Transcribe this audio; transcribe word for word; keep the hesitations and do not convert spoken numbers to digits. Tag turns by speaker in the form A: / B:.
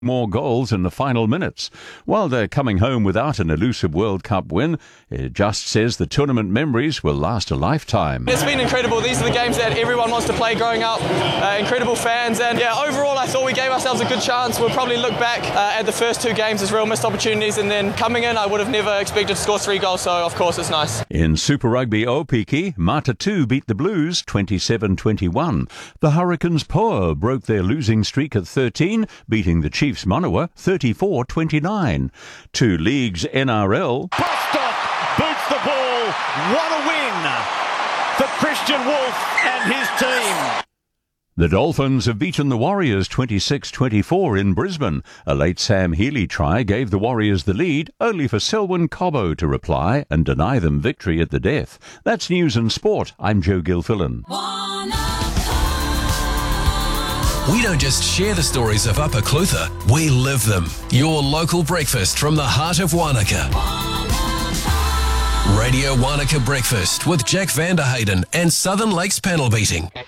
A: more goals in the final minutes. While they're coming home without an elusive World Cup win, it just says the tournament memories will last a lifetime.
B: It's been incredible. These are the games that everyone wants to play growing up. Uh, incredible fans, and yeah, overall I thought we gave ourselves a good chance. We'll probably look back uh, at the first two games as real missed opportunities, and then coming in I would have never expected to score three goals, so of course it's nice.
A: In Super Rugby Aupiki, Matatu beat the Blues twenty-seven twenty-one. The Hurricanes Poa broke their losing streak at thirteen, beating the Chiefs Manawa thirty-four twenty-nine. Two leagues N R L.
C: Bostock boots the ball. What a win for Christian Wolf and his team.
A: The Dolphins have beaten the Warriors twenty-six twenty-four in Brisbane. A late Sam Healey try gave the Warriors the lead, only for Selwyn Cobbo to reply and deny them victory at the death. That's News and Sport. I'm Joe Gilfillan.
D: We don't just share the stories of Upper Clutha, we live them. Your local breakfast from the heart of Wanaka. Radio Wanaka Breakfast with Jack Vanderhayden and Southern Lakes Panel Beating.